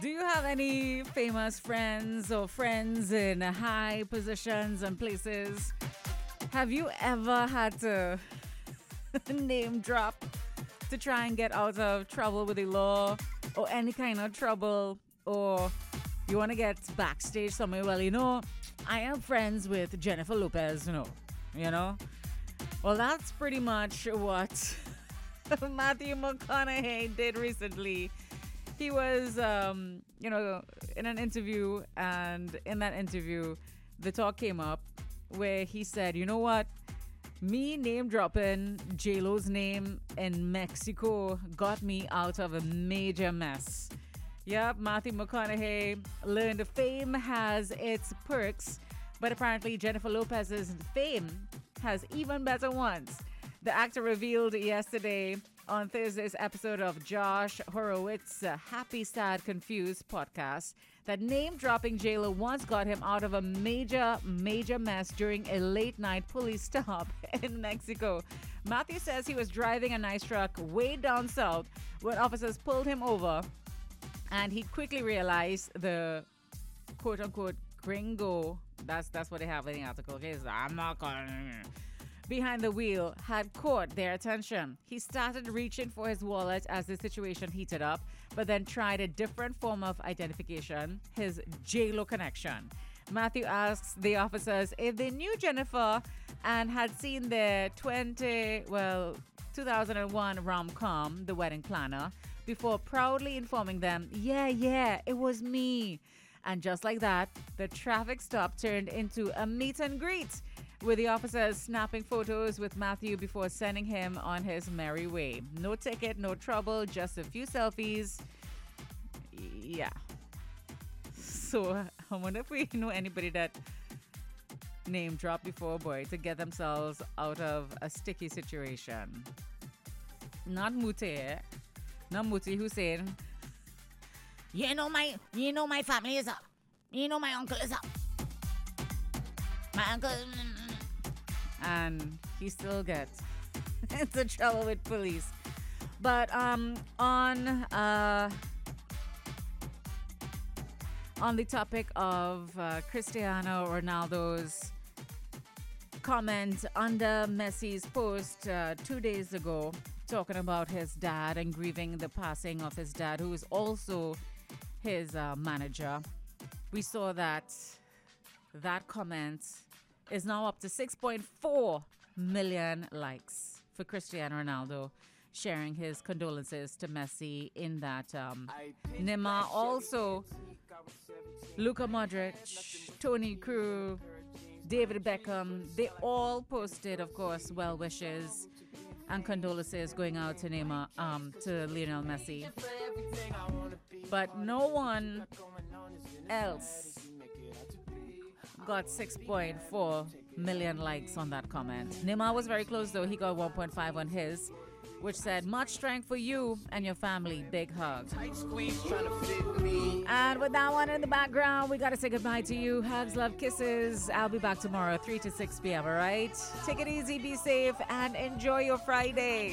Do you have any famous friends or friends in high positions and places? Have you ever had to name drop to try and get out of trouble with the law or any kind of trouble, or you want to get backstage somewhere? Well, I am friends with Jennifer Lopez, you know? Well, that's pretty much what Matthew McConaughey did recently. He was, in an interview, and in that interview, the talk came up where he said, you know what? Me name dropping J-Lo's name in Mexico got me out of a major mess. Yep, Matthew McConaughey learned fame has its perks, but apparently Jennifer Lopez's fame has even better ones. The actor revealed yesterday on Thursday's episode of Josh Horowitz's Happy, Sad, Confused podcast that name-dropping J-Lo once got him out of a major mess during a late-night police stop in Mexico. Matthew says he was driving a nice truck way down south when officers pulled him over, and he quickly realized the quote-unquote gringo, that's what they have in the article, okay? So I'm not calling behind the wheel had caught their attention. He started reaching for his wallet as the situation heated up, but then tried a different form of identification, his J-Lo connection. Matthew asks the officers if they knew Jennifer and had seen their 2001 rom-com, The Wedding Planner, before proudly informing them, yeah, it was me. And just like that, the traffic stop turned into a meet and greet, with the officers snapping photos with Matthew before sending him on his merry way. No ticket, no trouble, just a few selfies. Yeah. So I wonder if we know anybody that name dropped before, boy, to get themselves out of a sticky situation. Not Muti, not Muti Hussein. My family is up. My uncle is up. My uncle. And he still gets into trouble with police. But on the topic of Cristiano Ronaldo's comment under Messi's post 2 days ago, talking about his dad and grieving the passing of his dad, who is also his manager, we saw that comment is now up to 6.4 million likes for Cristiano Ronaldo, sharing his condolences to Messi in that. Neymar also, Luka Modric, Toni Kroos, David Beckham, they all posted, of course, well wishes and condolences going out to Neymar, to Lionel Messi. But no one else got 6.4 million likes on that comment. Neymar was very close though. He got 1.5 on his, which said, much strength for you and your family. Big hug. And with that one in the background, we got to say goodbye to you. Hugs, love, kisses. I'll be back tomorrow, 3 to 6 p.m., all right? Take it easy, be safe, and enjoy your Friday.